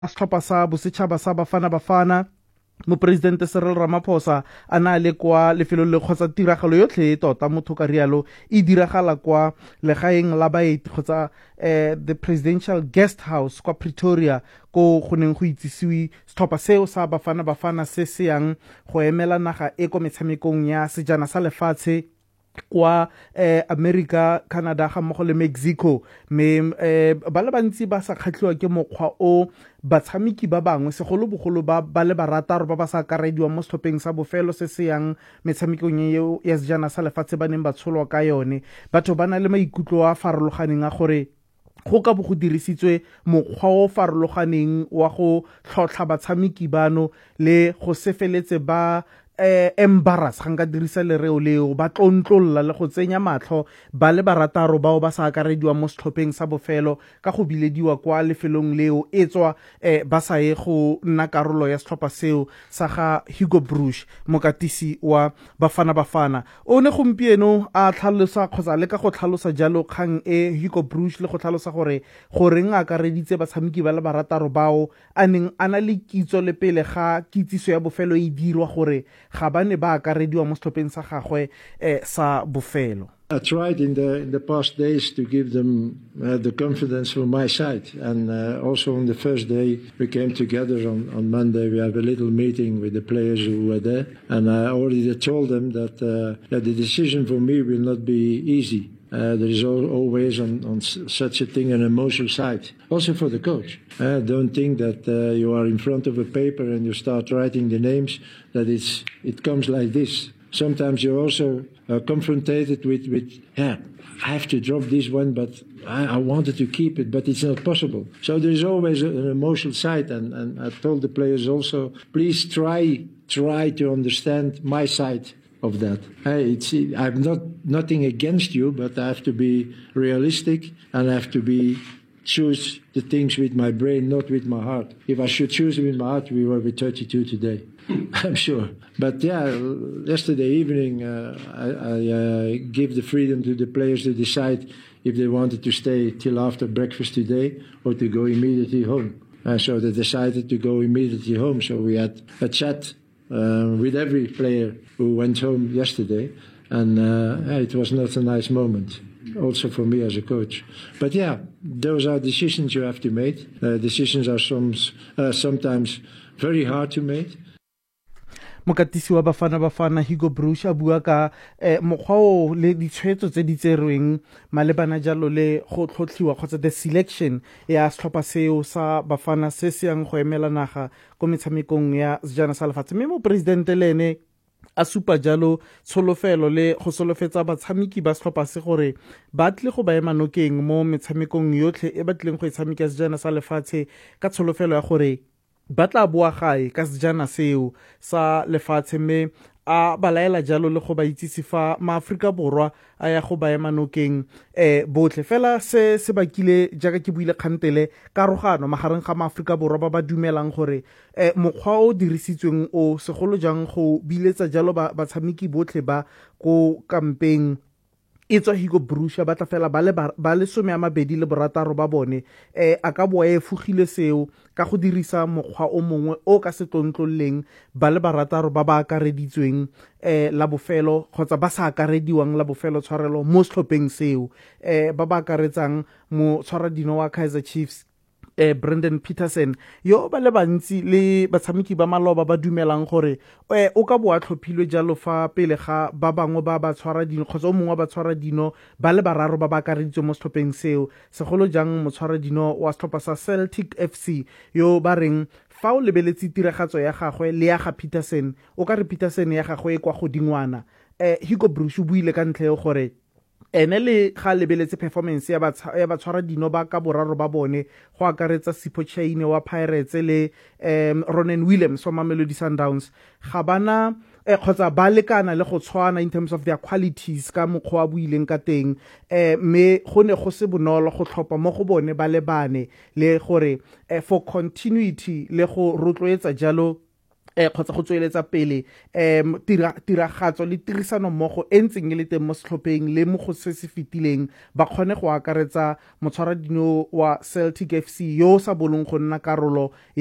setlhopha sa bosetšhaba sa Bafana Bafana mopresidente Cyril Ramaphosa a na le kwa lefelong le kgotsa tiragalo yotlhe tota motho ka rialo e diragala kwa legaeng la baeti kgotsa the presidential guest house kwa Pretoria ko go neng go itsisiwe setlhopha seo sa Bafana Bafana se se yang go emela naga e ko metshamekong ya sejana sa lefatshe kwa America, Canada ga mmogo le Mexico me ba le bantsi ba sa kgatlhiwa ke mokgwa o batshameki ba bangwe segolobogolo ba le barataro ba ba sa akarediwa mo setlhopheng sa bofelo se se yang metshamekong eo ya sejana sa lefatshe ba neng ba tsholwa ka yone. Batho ba na le maikutlo a farologaneng a gore go ka bo go dirisitswe mokgwa o farologaneng wa go tlhotlha batshameki bano le go sefeletse ba embarrass ga nka dirisa lereo leo ba tlontlolla le go tsenya matlho ba le barataro bao ba sa akarediwa mo setlhopheng sa bofelo ka go bilediwa kwa lefelong leo e tswa ba sa ye go nna karolo ya setlhopha seo sa ga Hugo Broos mokatisi wa Bafana Bafana o ne gompieno a tlhalosa kgotsa le ka go tlhalosa jalo kgang Hugo Broos le go tlhalosa gore goreng a akareditse batshameki ba le barataro bao a neng a na le kitso le pele ga kitsiso ya bofelo e dirwa gore ga ba ne ba akarediwa mo setlhopheng sa gagwe sa bofelo. I tried in the past days to give them the confidence from my side, and also on the first day we came together on Monday. We have a little meeting with the players who were there, and I already told them that the decision for me will not be easy. There is always on such a thing an emotional side, also for the coach. Don't think that you are in front of a paper and you start writing the names, that it comes like this. Sometimes you're also confronted with I have to drop this one, but I wanted to keep it, but it's not possible. So there's always an emotional side, and I told the players also, please try to understand my side of that. I'm nothing against you, but I have to be realistic, and I have to choose the things with my brain, not with my heart. If I should choose with my heart, we were with 32 today. I'm sure. But yeah, yesterday evening, I gave the freedom to the players to decide if they wanted to stay till after breakfast today or to go immediately home. So they decided to go immediately home. So we had a chat with every player who went home yesterday. And it was not a nice moment, also for me as a coach. But yeah, those are decisions you have to make. Decisions are sometimes very hard to make. Mokatisi wa Bafana Hugo Broos a bua ka mokgwa o le ditshwetso tse di tserweng malebana jalo le go tlhotlhiwa kgotsa the selection ya setlhopha seo sa Bafana se se yang go emela naga ko metshamekong ya sejana sa lefatshe. Mme mopresidente le ene a supa jalo tsholofelo le go solofetsa batshameki ba setlhopha se gore ba tle go ba ema nokeng mo metshamekong yotlhe e ba tlileng go e tshameka sejana sa lefatshe ka tsholofelo ya gore ba tla boa gae ka sejana seo sa lefatshe. Mme a balaela jalo le go ba itsisi fa maAforika Borwa a ya go ba ema nokeng botlhe fela se bakile jaaka ke buile kgantele karogano magareng ga maAforika Borwa ba dumelang gore mokgwa o dirisitsweng o segolo jang go biletsa jalo batshameki botlhe ba ko kampeng e tswa Hugo Broos ba tla fela ba le 26 ba bone a ka boa fugile seo ka go dirisa mokgwa o mongwe o ka se tlontloleng ba le barataro ba ba akareditsweng la bofelo kgotsa ba sa akarediwang la bofelo tshwarelo mo setlhopheng seo ba ba akaretsang mo tshwaradino wa Kaizer Chiefs Brendan Peterson yo ba le bantsi le batshameki ba maloba ba dumelang gore o ka boa tlhophilwe jalo fa pele ga ba bangwe ba tshwara dino kgotsa o mongwe ba tshwara dino ba le bararo ba ba akareditswe mo setlhopheng seo segolo jang motshwara dino wa setlhopha sa Celtic FC yo ba reng fa o lebeletse tiragatso ya gagwe le ya ga Peterson o ka re Peterson ya gagwe kwa godingwana Hugo Broos o buile ka ntlha gore ene le ga lebeletse performance ya batshwara dino ba ka boraro ba bone go akaretsa Sipho Chaine wa Pirates le Ronan Williams wa Mamelodi Sundowns ga bana kgotsa ba lekana le go tshwana in terms of their qualities ka mokgwa buileng ka teng me go ne go se bonolo go tlhopha mo go bone ba le bane le gore for continuity le go rotloetsa jalo kgotsa go tsweletsa pele tiragatso le tirisano mmogo e ntseng e le teng mo setlhopheng le mo go se se fetileng ba kgone go akaretsa motshwaradino wa Celtic FC yo sa bolong go nna karolo